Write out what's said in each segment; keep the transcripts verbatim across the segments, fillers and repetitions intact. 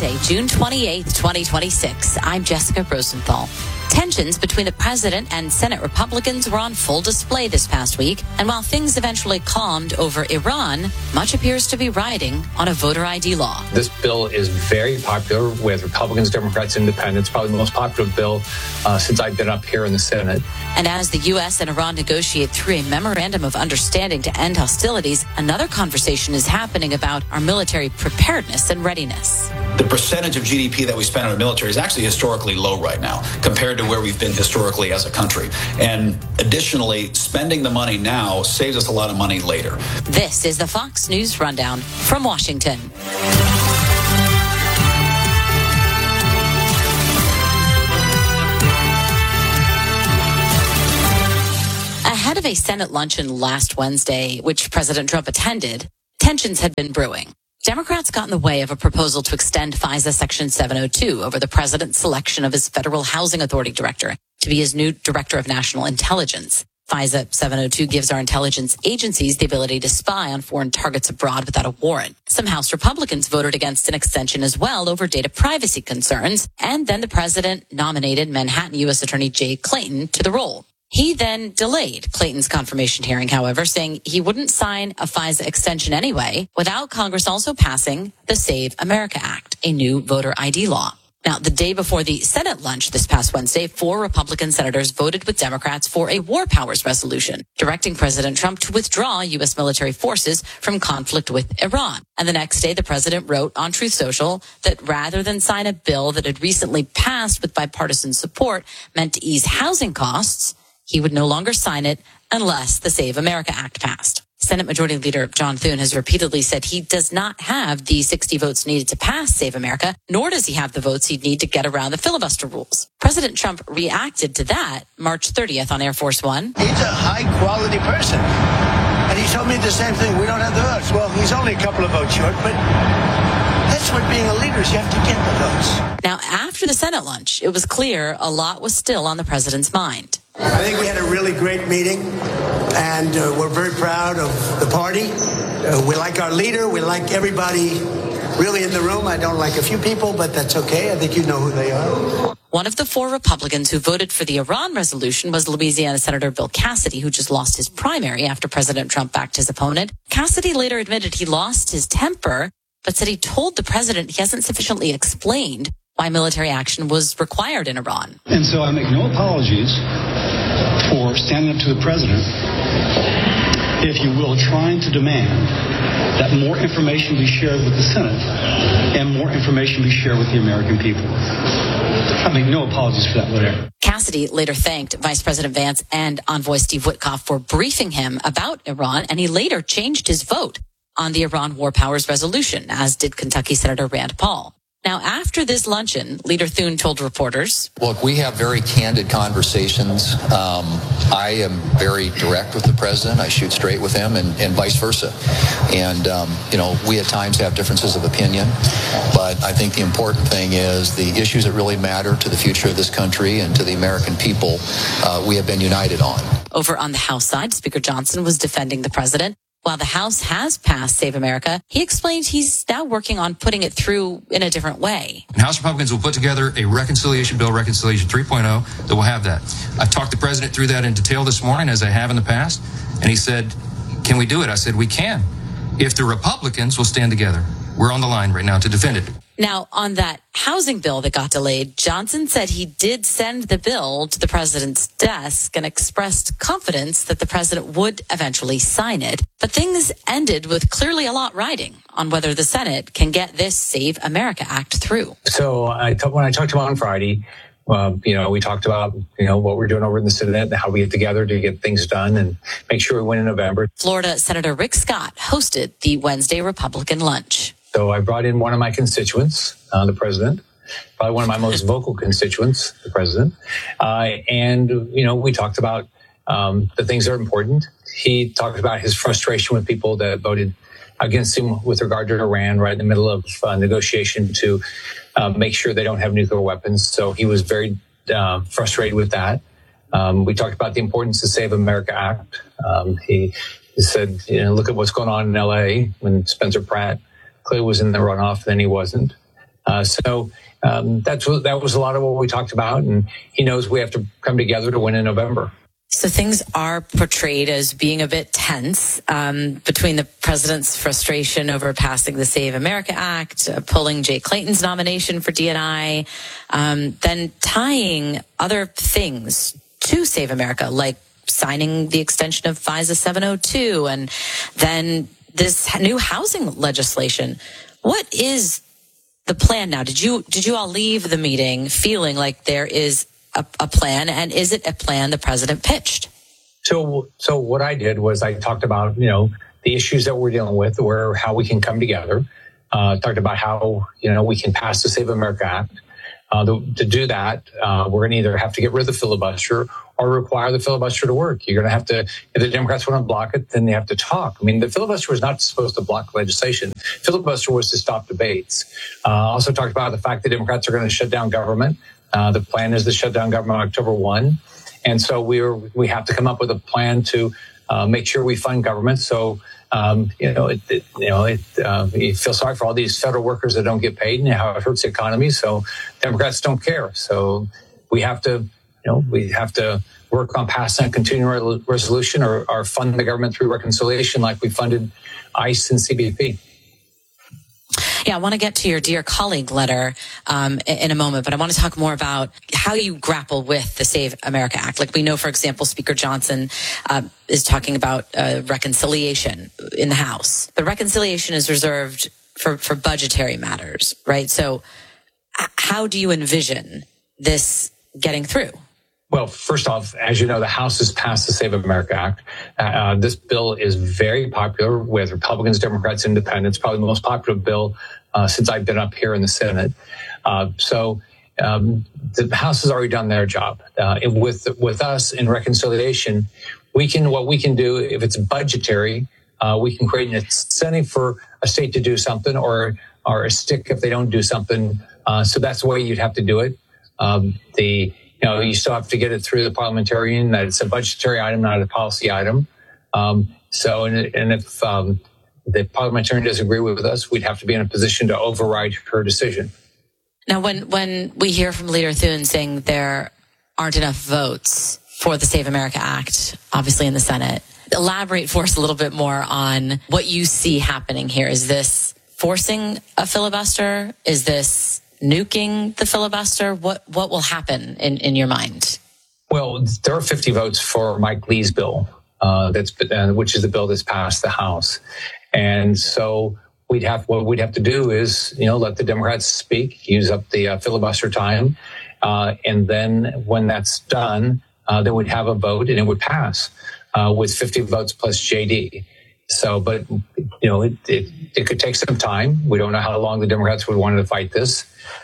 Friday, June twenty-eighth, twenty twenty-six. I'm Jessica Rosenthal. Tensions between the president and Senate Republicans were on full display this past week. And while things eventually calmed over Iran, much appears to be riding on a voter I D law. This bill is very popular with Republicans, Democrats, Independents, probably the most popular bill uh, since I've been up here in the Senate. And as the U S and Iran negotiate through a memorandum of understanding to end hostilities, another conversation is happening about our military preparedness and readiness. The percentage of G D P that we spend on the military is actually historically low right now compared to where we've been historically as a country. And additionally, spending the money now saves us a lot of money later. This is the Fox News Rundown from Washington. Ahead of a Senate luncheon last Wednesday, which President Trump attended, tensions had been brewing. Democrats got in the way of a proposal to extend FISA Section seven oh two over the president's selection of his Federal Housing Authority director to be his new Director of National Intelligence. FISA seven oh two gives our intelligence agencies the ability to spy on foreign targets abroad without a warrant. Some House Republicans voted against an extension as well over data privacy concerns, and then the president nominated Manhattan U S Attorney Jay Clayton to the role. He then delayed Clayton's confirmation hearing, however, saying he wouldn't sign a FISA extension anyway without Congress also passing the Save America Act, a new voter I D law. Now, the day before the Senate lunch this past Wednesday, four Republican senators voted with Democrats for a war powers resolution, directing President Trump to withdraw U S military forces from conflict with Iran. And the next day, the president wrote on Truth Social that rather than sign a bill that had recently passed with bipartisan support meant to ease housing costs, he would no longer sign it unless the Save America Act passed. Senate Majority Leader John Thune has repeatedly said he does not have the sixty votes needed to pass Save America, nor does he have the votes he'd need to get around the filibuster rules. President Trump reacted to that March thirtieth on Air Force One. He's a high-quality person, and he told me the same thing. We don't have the votes. Well, he's only a couple of votes short, but that's what being a leader is. You have to get the votes. Now, after the Senate lunch, it was clear a lot was still on the president's mind. I think we had a really great meeting, and uh, we're very proud of the party. Uh, we like our leader. We like everybody really in the room. I don't like a few people, but that's okay. I think you know who they are. One of the four Republicans who voted for the Iran resolution was Louisiana Senator Bill Cassidy, who just lost his primary after President Trump backed his opponent. Cassidy later admitted he lost his temper, but said he told the president he hasn't sufficiently explained why military action was required in Iran. And so I make no apologies for standing up to the president, if you will, trying to demand that more information be shared with the Senate and more information be shared with the American people. I make no apologies for that whatever. Cassidy later thanked Vice President Vance and Envoy Steve Witkoff for briefing him about Iran, and he later changed his vote on the Iran War Powers resolution, as did Kentucky Senator Rand Paul. Now, after this luncheon, Leader Thune told reporters, look, we have very candid conversations. Um, I am very direct with the president. I shoot straight with him and, and vice versa. And, um, you know, we at times have differences of opinion. But I think the important thing is the issues that really matter to the future of this country and to the American people, uh, we have been united on. Over on the House side, Speaker Johnson was defending the president. While the House has passed Save America, he explained he's now working on putting it through in a different way. And House Republicans will put together a reconciliation bill, Reconciliation three point oh, that will have that. I talked the president through that in detail this morning, as I have in the past, and he said, can we do it? I said, we can, if the Republicans will stand together. We're on the line right now to defend it. Now, on that housing bill that got delayed, Johnson said he did send the bill to the president's desk and expressed confidence that the president would eventually sign it. But things ended with clearly a lot riding on whether the Senate can get this Save America Act through. So I t- when I talked to him on Friday, uh, you know, we talked about, you know, what we're doing over in the Senate, how we get together to get things done and make sure we win in November. Florida Senator Rick Scott hosted the Wednesday Republican lunch. So I brought in one of my constituents, uh, the president, probably one of my most vocal constituents, the president. Uh, and, you know, we talked about um, the things that are important. He talked about his frustration with people that voted against him with regard to Iran right in the middle of uh, negotiation to uh, make sure they don't have nuclear weapons. So he was very uh, frustrated with that. Um, we talked about the importance of Save America Act. Um, he, he said, you know, look at what's going on in L A when Spencer Pratt clearly was in the runoff, then he wasn't. Uh, so um, that's what, that was a lot of what we talked about, and he knows we have to come together to win in November. So things are portrayed as being a bit tense um, between the president's frustration over passing the Save America Act, uh, pulling Jay Clayton's nomination for D and I, um, then tying other things to Save America, like signing the extension of FISA seven oh two, and then this new housing legislation. What is the plan now? Did you did you all leave the meeting feeling like there is A, a plan, and is it a plan the president pitched? So, so what I did was I talked about, you know, the issues that we're dealing with, where how we can come together. Uh, talked about how, you know, we can pass the Save America Act. Uh, the, to do that, uh, we're going to either have to get rid of the filibuster or require the filibuster to work. You're going to have to, if the Democrats want to block it, then they have to talk. I mean, the filibuster was not supposed to block legislation. Filibuster was to stop debates. Uh, also talked about the fact that Democrats are going to shut down government. Uh, the plan is to shut down government on October first. And so we're, we have to come up with a plan to uh, make sure we fund government. So, um, you know, it, it, you know, it, uh, you feel sorry for all these federal workers that don't get paid and how it hurts the economy. So Democrats don't care. So we have to, you know, we have to work on passing a continuing resolution or, or fund the government through reconciliation like we funded ICE and C B P. Yeah, I want to get to your Dear Colleague letter um, in a moment, but I want to talk more about how you grapple with the Save America Act. Like we know, for example, Speaker Johnson uh, is talking about uh, reconciliation in the House. But reconciliation is reserved for, for budgetary matters, right? So how do you envision this getting through? Well, first off, as you know, the House has passed the Save America Act. Uh, this bill is very popular with Republicans, Democrats, Independents, probably the most popular bill uh, since I've been up here in the Senate. Uh, so um, the House has already done their job. Uh, with with us in reconciliation, we can what we can do if it's budgetary, uh, we can create an incentive for a state to do something, or or a stick if they don't do something. Uh, so that's the way you'd have to do it. Um, the You know, you still have to get it through the parliamentarian, that it's a budgetary item, not a policy item. Um, so, and, and if um, the parliamentarian doesn't agree with us, we'd have to be in a position to override her decision. Now, when, when we hear from Leader Thune saying there aren't enough votes for the Save America Act, obviously in the Senate, elaborate for us a little bit more on what you see happening here. Is this forcing a filibuster? Is this nuking the filibuster? What what will happen in, in your mind? Well, there are fifty votes for Mike Lee's bill, uh, that's uh, which is the bill that's passed the House, and so we'd have what we'd have to do is you know let the Democrats speak, use up the uh, filibuster time, uh, and then when that's done, uh, then we'd have a vote and it would pass uh, with fifty votes plus J D. So, but you know, it, it it could take some time. We don't know how long the Democrats would want to fight this.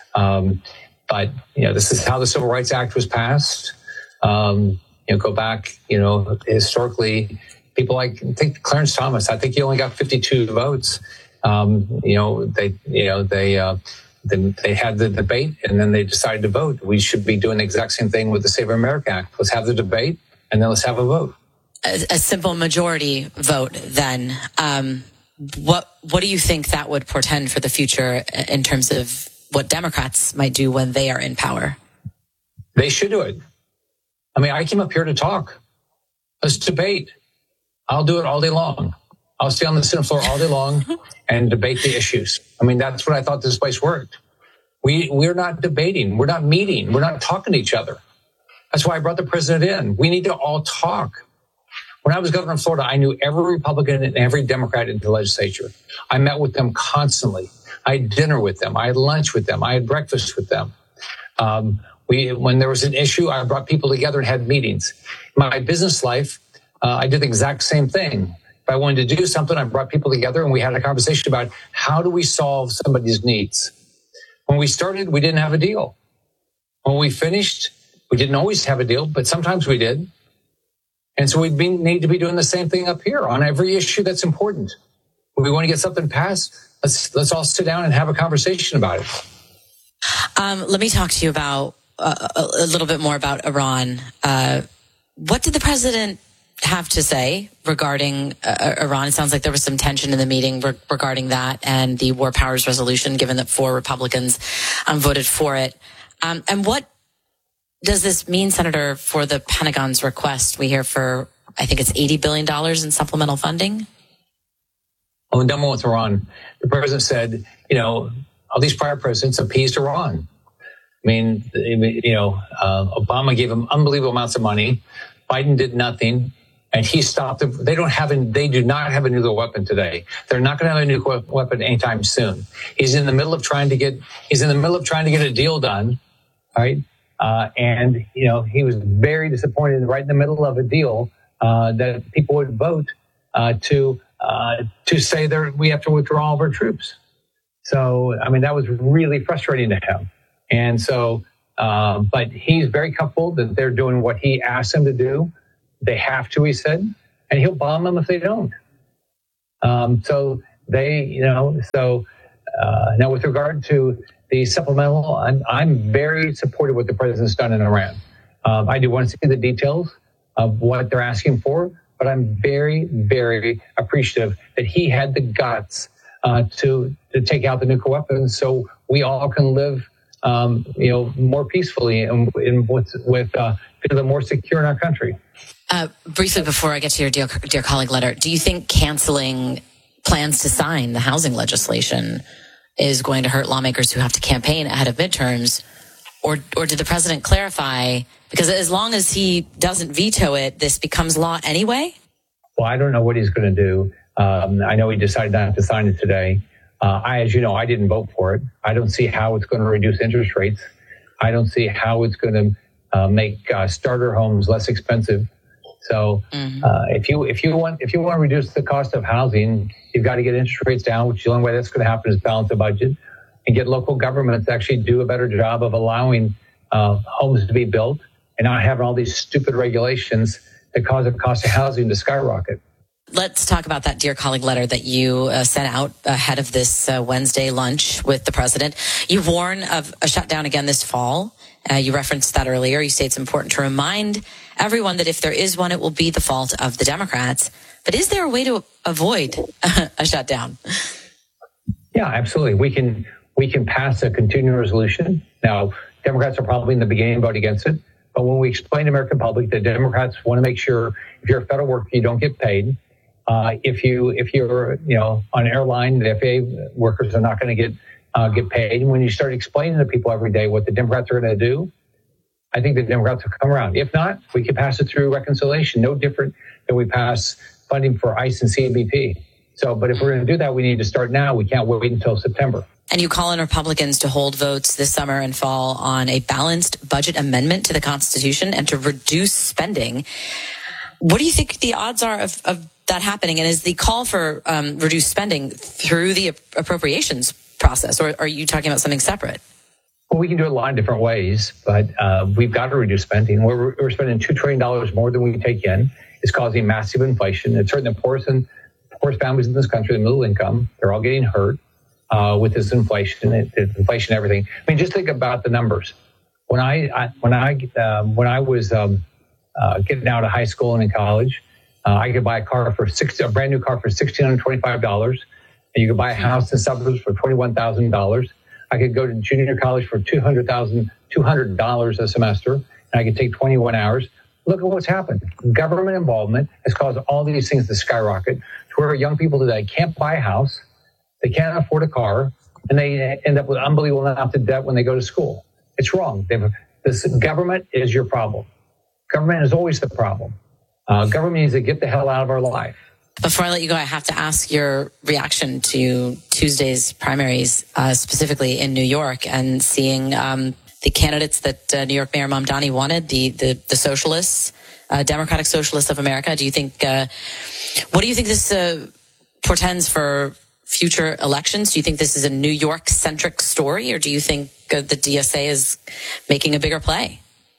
Um, but, you know, this is how the Civil Rights Act was passed. Um, you know, go back, you know, historically, people like, I think Clarence Thomas, I think he only got fifty-two votes. Um, you know, they, you know, they, uh, they, they had the debate and then they decided to vote. We should be doing the exact same thing with the Save America Act. Let's have the debate and then let's have a vote. A, a simple majority vote, then. Um, what, what do you think that would portend for the future in terms of what Democrats might do when they are in power? They should do it. I mean, I came up here to talk. Let's debate. I'll do it all day long. I'll stay on the Senate floor all day long and debate the issues. I mean, that's what I thought this place worked. We, we're not debating. We're not meeting. We're not talking to each other. That's why I brought the president in. We need to all talk. When I was governor of Florida, I knew every Republican and every Democrat in the legislature. I met with them constantly. I had dinner with them. I had lunch with them. I had breakfast with them. Um, we, when there was an issue, I brought people together and had meetings. In my business life, uh, I did the exact same thing. If I wanted to do something, I brought people together and we had a conversation about how do we solve somebody's needs. When we started, we didn't have a deal. When we finished, we didn't always have a deal, but sometimes we did. And so we need to be doing the same thing up here on every issue that's important. When we want to get something passed, let's let's all sit down and have a conversation about it. Um, let me talk to you about uh, a little bit more about Iran. Uh, what did the president have to say regarding uh, Iran? It sounds like there was some tension in the meeting re- regarding that and the War Powers Resolution, given that four Republicans um, voted for it. Um, and what does this mean, Senator, for the Pentagon's request? We hear for, I think it's eighty billion dollars in supplemental funding. Well, in done with Iran, the president said, you know, all these prior presidents appeased Iran. I mean, you know, uh, Obama gave them unbelievable amounts of money. Biden did nothing, and he stopped them. They don't have, a, they do not have a nuclear weapon today. They're not going to have a nuclear weapon anytime soon. He's in the middle of trying to get, he's in the middle of trying to get a deal done, right? Uh, and you know, he was very disappointed right in the middle of a deal uh, that people would vote uh, to uh, to say that we have to withdraw all of our troops. So, I mean, that was really frustrating to him. And so, uh, but he's very comfortable that they're doing what he asked them to do. They have to, he said, and he'll bomb them if they don't. Um, so they, you know, so uh, now with regard to the supplemental, I'm, I'm very supportive of what the president's done in Iran. Um, I do want to see the details of what they're asking for, but I'm very, very appreciative that he had the guts uh, to to take out the nuclear weapons, so we all can live, um, you know, more peacefully and, and with with uh, feeling more secure in our country. Uh, briefly, before I get to your dear, dear colleague letter, do you think canceling plans to sign the housing legislation is going to hurt lawmakers who have to campaign ahead of midterms? Or, or did the president clarify, because as long as he doesn't veto it, this becomes law anyway? Well, I don't know what he's going to do. Um, I know he decided not to sign it today. Uh, I, as you know, I didn't vote for it. I don't see how it's going to reduce interest rates. I don't see how it's going to uh, make uh, starter homes less expensive. So mm-hmm. uh, if you if you want if you want to reduce the cost of housing, you've got to get interest rates down, which the only way that's going to happen is balance the budget and get local governments to actually do a better job of allowing uh, homes to be built and not having all these stupid regulations that cause the cost of housing to skyrocket. Let's talk about that dear colleague letter that you uh, sent out ahead of this uh, Wednesday lunch with the president. You warn of a shutdown again this fall. Uh, you referenced that earlier. You say it's important to remind everyone that if there is one, it will be the fault of the Democrats. But is there a way to avoid a shutdown? Yeah, absolutely. We can we can pass a continuing resolution. Now, Democrats are probably in the beginning vote against it. But when we explain to the American public that Democrats want to make sure if you're a federal worker, you don't get paid. Uh, if you if you're you know on an airline, the F A A workers are not going to get uh, get paid. And when you start explaining to people every day what the Democrats are going to do, I think the Democrats will come around. If not, we can pass it through reconciliation, no different than we pass funding for ICE and C B P. So, but if we're going to do that, we need to start now. We can't wait until September. And you call on Republicans to hold votes this summer and fall on a balanced budget amendment to the Constitution and to reduce spending. What do you think the odds are of, of that happening? And is the call for um, reduced spending through the appropriations process, or are you talking about something separate? Well, we can do it a lot of different ways, but uh, we've got to reduce spending. We're, we're spending two trillion dollars more than we take in. It's causing massive inflation. It's hurting the poorest, and poorest families in this country, the middle income. They're all getting hurt uh, with this inflation, it, it, inflation, everything. I mean, just think about the numbers. When I, I when I um, when I was um, uh, getting out of high school and in college, uh, I could buy a car for six, a brand new car for sixteen hundred twenty-five dollars, and you could buy a house in suburbs for twenty-one thousand dollars. I could go to junior college for two hundred thousand two hundred dollars a semester, and I could take twenty-one hours. Look at what's happened. Government involvement has caused all these things to skyrocket to where young people today can't buy a house, they can't afford a car, and they end up with unbelievable amounts of debt when they go to school. It's wrong. They've, this government is your problem. Government is always the problem. Uh, government needs to get the hell out of our life. Before I let you go, I have to ask your reaction to Tuesday's primaries, uh, specifically in New York, and seeing um, the candidates that uh, New York Mayor Mamdani wanted, the the, the socialists, uh, Democratic Socialists of America. Do you think? Uh, what do you think this uh, portends for future elections? Do you think this is a New York-centric story, or do you think uh, the D S A is making a bigger play?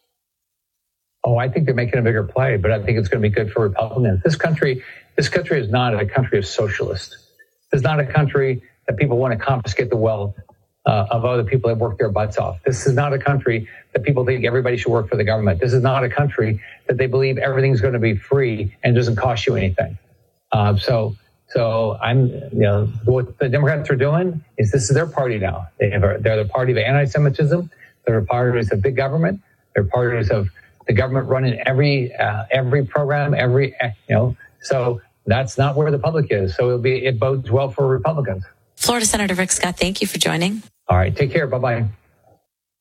Oh, I think they're making a bigger play, but I think it's going to be good for Republicans. This country, this country is not a country of socialists. It's not a country that people want to confiscate the wealth uh, of other people that work their butts off. This is not a country that people think everybody should work for the government. This is not a country that they believe everything's going to be free and doesn't cost you anything. Uh, so, so I'm, you know, what the Democrats are doing is this is their party now. They have a, they're the party of anti-Semitism. They're parties of big government. They're parties of the government running every uh, every program, every you know. So that's not where the public is. So it'll be it bodes well for Republicans. Florida Senator Rick Scott, thank you for joining. All right, take care. Bye bye.